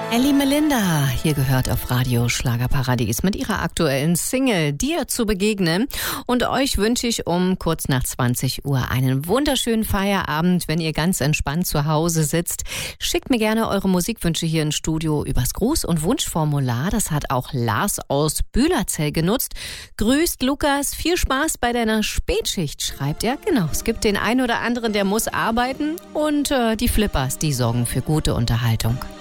Elli Melinda, hier gehört auf Radio Schlagerparadies mit ihrer aktuellen Single Dir zu begegnen. Und euch wünsche ich um kurz nach 20 Uhr einen wunderschönen Feierabend, wenn ihr ganz entspannt zu Hause sitzt. Schickt mir gerne eure Musikwünsche hier ins Studio übers Gruß- und Wunschformular. Das hat auch Lars aus Bühlerzell genutzt. Grüßt Lukas, viel Spaß bei deiner Spätschicht, schreibt er. Genau, es gibt den einen oder anderen, der muss arbeiten und die Flippers, die sorgen für gute Unterhaltung.